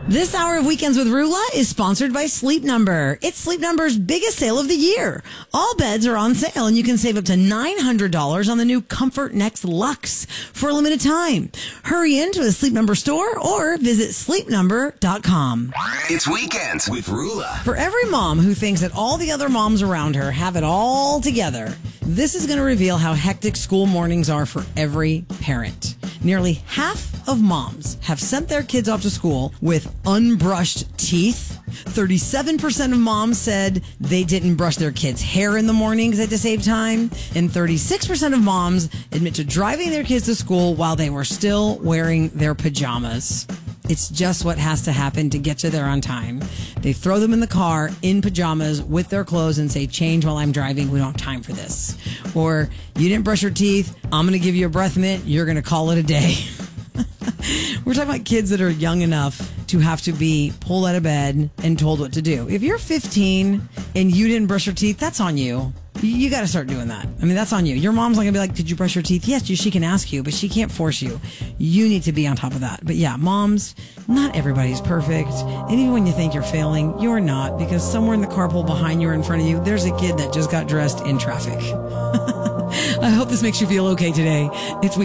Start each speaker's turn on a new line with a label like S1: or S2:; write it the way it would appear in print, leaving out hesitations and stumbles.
S1: This hour of Weekends with Rula is sponsored by Sleep Number. It's Sleep Number's biggest sale of the year. All beds are on sale and you can save up to $900 on the new Comfort Next Luxe for a limited time. Hurry into a Sleep Number store or visit sleepnumber.com.
S2: It's Weekends with Rula.
S1: For every mom who thinks that all the other moms around her have it all together, this is going to reveal how hectic school mornings are for every parent. Nearly half of moms have sent their kids off to school with unbrushed teeth. 37% of moms said they didn't brush their kids' hair in the mornings to save time. And 36% of moms admit to driving their kids to school while they were still wearing their pajamas. It's just what has to happen to get you there on time. They throw them in the car in pajamas with their clothes and say, change while I'm driving. We don't have time for this. Or you didn't brush your teeth. I'm going to give you a breath mint. You're going to call it a day. We're talking about kids that are young enough to have to be pulled out of bed and told what to do. If you're 15 and you didn't brush your teeth, that's on you. You got to start doing that. I mean, that's on you. Your mom's not going to be like, did you brush your teeth? Yes, she can ask you, but she can't force you. You need to be on top of that. But yeah, moms, not everybody's perfect. And even when you think you're failing, you're not, because somewhere in the carpool behind you or in front of you, there's a kid that just got dressed in traffic. I hope this makes you feel okay today. It's